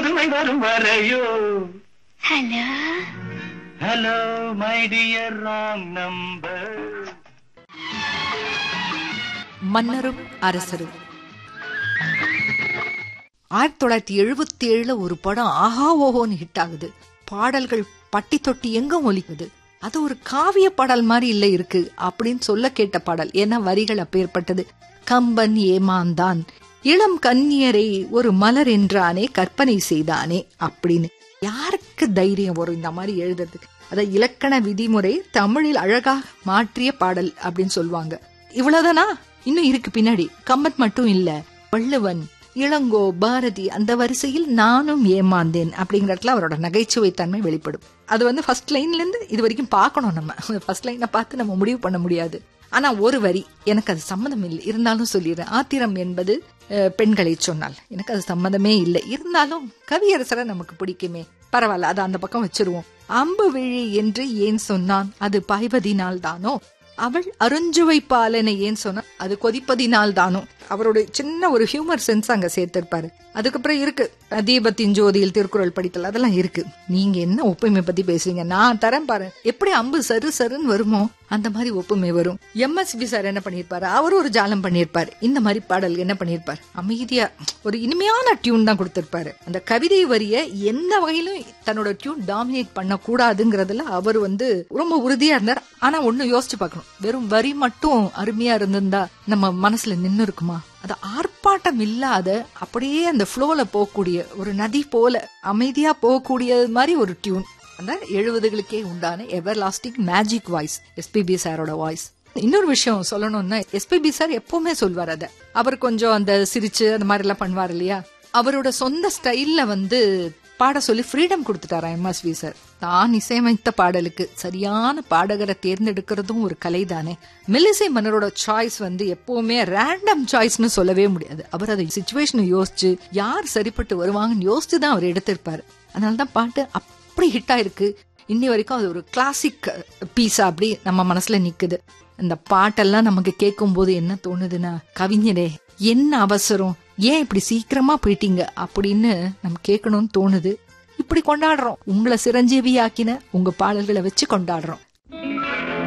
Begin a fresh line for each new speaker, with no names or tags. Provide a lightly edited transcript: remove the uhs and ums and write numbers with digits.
புதுமை வரும் வரையோ.
Hello
hello my dear wrong number.
மன்னரும் அரசரும் 1977 ஒரு படம் ஆஹா ஓஹோன்னு ஹிட் ஆகுது. பாடல்கள் பட்டி தொட்டி எங்கும் ஒலிக்குது. அது ஒரு காவிய பாடல் மாதிரி இல்ல இருக்கு அப்படின்னு சொல்ல கேட்ட பாடல். ஏன்னா வரிகள் அப்பேற்பட்டது. கம்பன் ஏமாந்தான், இளம் கன்னியரை ஒரு மலர் என்றானே கற்பனை செய்தானே அப்படின்னு. யாருக்கு தைரியம் வரும் இந்த மாதிரி எழுதுறதுக்கு? அத இலக்கண விதிமுறை தமிழில் அழகாக மாற்றிய பாடல் அப்படின்னு சொல்லுவாங்க. இவ்வளவுதானா? இன்னும் இருக்கு பின்னாடி. கம்பன் மட்டும் இல்ல, வள்ளுவன், இளங்கோ, பாரதி, அந்த வரிசையில் நானும் ஏமாந்தேன் அப்படிங்கறதுல அவரோட நகைச்சுவை தன்மை வெளிப்படும். அது ஃபர்ஸ்ட் லைன்ல இருந்து இது வரைக்கும் பார்க்கணும். நம்ம ஃபர்ஸ்ட் லைனை பார்த்து நம்ம முடிவு பண்ண முடியாது. ஆனா ஒரு வரி எனக்கு அது சம்மதம் இல்லை, இருந்தாலும் சொல்லிடுறேன். ஆத்திரம் என்பது பெண்களை சொன்னால் எனக்கு அது சம்மதமே இல்லை, இருந்தாலும் கவியரசரை நமக்கு பிடிக்குமே, பரவாயில்ல, அதை அந்த பக்கம் வச்சிருவோம். அம்பு விழி என்று ஏன் சொன்னான், அது பாய்வதினால் தானோ. அவள் அருஞ்சுவை பாலனை ஏன் சொன்னா, அது கொதிப்பதினால் தானோ. அவரோட சின்ன ஒரு ஹியூமர் சென்ஸ் அங்க சேர்த்திருப்பாரு. அதுக்கப்புறம் இருக்கு தீபத்தின் ஜோதியில் திருக்குறள் படித்தல், அதெல்லாம் இருக்கு. நீங்க என்ன ஒப்புமை பத்தி பேசுறீங்க, நான் தரேன் பாரு. எப்படி அம்பு சரு சருன்னு வருமோ அந்த மாதிரி ஒப்புமை வரும். எம்எஸ்வி சார் என்ன பண்ணிருப்பாரு, அவரு ஒரு ஜாலம் பண்ணிருப்பாரு. இந்த மாதிரி பாடல் என்ன பண்ணிருப்பாரு, அமைதியா ஒரு இனிமையான டியூன் தான் கொடுத்திருப்பாரு. அந்த கவிதை வரிய எந்த வகையிலும் தன்னோட டியூன் டாமினேட் பண்ண கூடாதுங்கிறதுல அவர் ரொம்ப உறுதியா இருந்தார். ஆனா ஒண்ணு யோசிச்சு பார்க்கணும், வெறும் வரி மட்டும் அருமையா இருந்திருந்தா நம்ம மனசுல நின்னு இருக்குமா? அது ஆர்ப்பாட்டம் இல்லாத அப்படியே அந்த ஃப்ளோல போகக்கூடிய ஒரு நதி போல அமைதியா போகக்கூடிய மாதிரி ஒரு டியூன். அந்த 70களுக்கே உண்டான எவர் லாஸ்டிங் மேஜிக் வாய்ஸ் எஸ்பிபி சாரோட வாய்ஸ். இன்னொரு விஷயம் சொல்லணும்னா, எஸ்பிபி சார் எப்பவுமே சொல்வார், அத அவர் கொஞ்சம் அந்த சிரிச்சு அந்த மாதிரி எல்லாம் பண்ணுவார் இல்லையா. அவரோட சொந்த ஸ்டைல்ல பாட சொல்லி ஃப்ரீடம் கொடுத்துட்டாரா எம்எஸ்வி சார். தான் இசையமைத்த பாடலுக்கு சரியான பாடகரை தேர்ந்தெடுக்கிறதும் ஒரு கலை தானே. மெல்லிசை மன்னரோட சாய்ஸ் எப்பவுமே ரேண்டம் சாய்ஸ்னு சொல்லவே முடியாது. அவர் அதை சிச்சுவேஷனை யோசிச்சு யார் சரிப்பட்டு வருவாங்கன்னு யோசிச்சுதான் அவர் எடுத்திருப்பாரு. அதனாலதான் பாட்டு அப்படி ஹிட் ஆயிருக்கு. இன்னி வரைக்கும் அது ஒரு கிளாசிக் பீஸா அப்படி நம்ம மனசுல நிக்குது. இந்த பாட்டெல்லாம் நமக்கு கேட்கும் போது என்ன தோணுதுன்னா, கவிஞரே என்ன அவசரம், ஏன் இப்படி சீக்கிரமா போயிட்டீங்க அப்படின்னு நம்ம கேட்கணும்னு தோணுது. இப்படி கொண்டாடுறோம், உங்களை சிரஞ்சீவி ஆக்கின உங்க பாடல்களை வச்சு கொண்டாடுறோம்.